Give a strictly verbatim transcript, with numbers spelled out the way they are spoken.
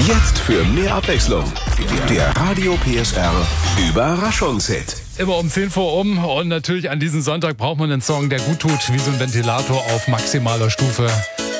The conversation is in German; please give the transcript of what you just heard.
Jetzt für mehr Abwechslung. Der Radio P S R Überraschungshit. Immer um zehn vor um und natürlich an diesem Sonntag braucht man einen Song, der gut tut, wie so ein Ventilator auf maximaler Stufe.